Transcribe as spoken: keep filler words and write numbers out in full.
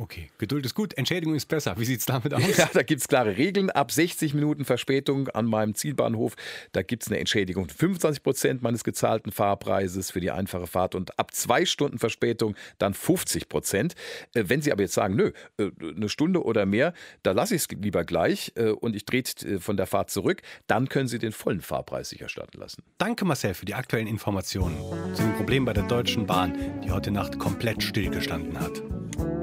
Okay, Geduld ist gut, Entschädigung ist besser. Wie sieht es damit aus? Ja, da gibt es klare Regeln. Ab sechzig Minuten Verspätung an meinem Zielbahnhof, da gibt es eine Entschädigung von fünfundzwanzig Prozent meines gezahlten Fahrpreises für die einfache Fahrt und ab zwei Stunden Verspätung dann fünfzig Prozent. Äh, wenn Sie aber jetzt sagen, nö, äh, eine Stunde oder mehr, da lasse ich es lieber gleich äh, und ich trete äh, von der Fahrt zurück, dann können Sie den vollen Fahrpreis sich erstatten lassen. Danke Marcel für die aktuellen Informationen zu dem Problem bei der Deutschen Bahn, die heute Nacht komplett stillgestanden hat.